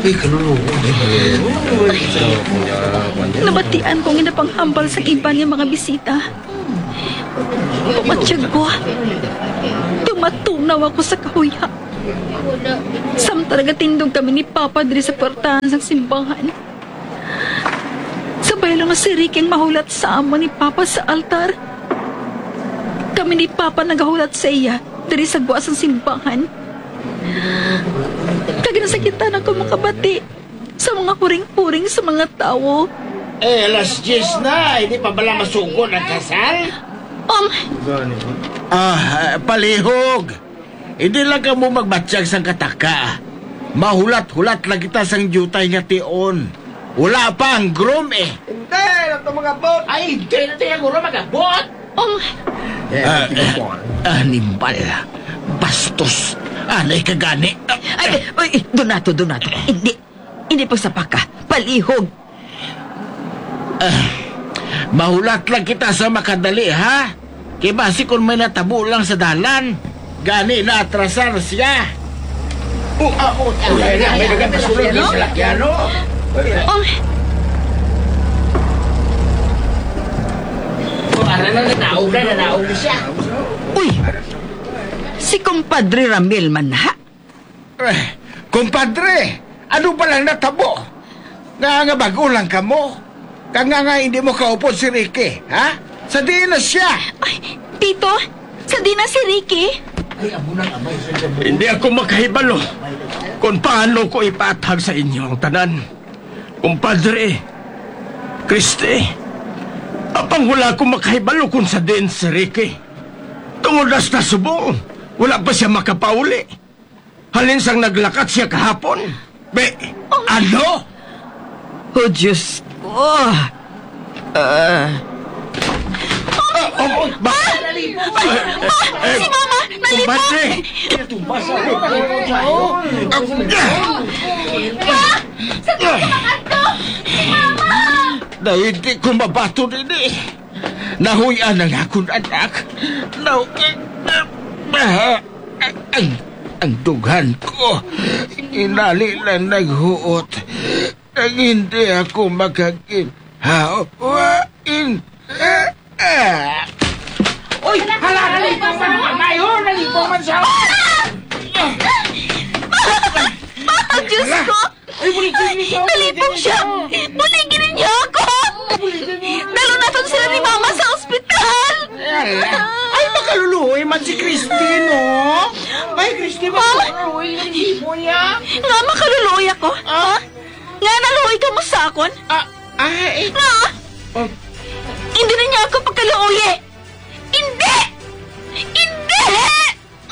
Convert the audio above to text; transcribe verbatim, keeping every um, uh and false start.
Nabatian kong inapanghambal sa iba niya mga bisita. Pumatsyag ko. Tumatunaw ako sa kahuya. Samtara gatindog kami ni Papa diri sa portahan sa simbahan. Sabay lang nga si Ricky ang mahulat sa amo ni Papa sa altar. Kami ni Papa nagahulat sa iya diri sa buwas ng simbahan. Kaganasakitan ako makabati sa mga huring-huring sa mga tao. Eh, alas diyes na. Hindi pa bala masugod ang kasal? Um, ah, palihog. Hindi lang ka mo magbatsyag sang kataka. Mahulat-hulat lang kita sang jutay nga tion. Wala pa ang groom eh. Hindi, ito mga bot. Ay, hindi na tayo guro magabot. um, Ah, ah, animal. Bastos. Anay ka gani. Ay, ay, Donato, Donato. Hindi, hindi pa sa paka. Palihog. Ah, mahulat lang kita sa makadali, ha? Kaya basi kung may natabo lang sa dalan, gani na atrasar siya. Oh, ah, oh, oh, ay, ay, may dagang pasulog din sa lakyano. um, Oh, ara na nanaog na, nanaog na siya. Uy, si Compadre Ramil man ha? Eh, kumpadre, ano ba lang natabo? Nga nga bago lang ka mo. Kanga nga hindi mo kaupod si Ricky, ha? Sa di na siya. ay, Tito, sa di na si Ricky. Hindi ako makahibalo kung paano ko ipatag sa inyo ang tanan. Kumpadre, Kriste, apang wala akong makahibalo kung sa din si Ricky. Tungod na sa subong, wala pa siya makapauli. Halin sang naglakat siya kahapon. Be, ano? Oh, Diyos ko. Ah, Oh, ba? Ah, si Mama, nalito. Kumpadre! Na hindi ko mabato din eh. Nahuyan ang akong anak. Now, ang, ang dughan ko, inali lang naghuot. Ang hindi ako makaginhawain. Uy! Hala! Nalipong man ang amayo! Nalipong man siya! Ah, Diyos ko. Nalipong siya. Buligin niya ako. Nalunasan sila ni Mama sa ospital. Ay, makaluluoy man si Christine, no? Ay, Christine, makaluluoy ng hipo niya. Nga makaluluoy ako. Ha? Nga naluoy ka mo sa akon. Ah, ay, Nga. Hindi na niya ako pagkaluoy eh.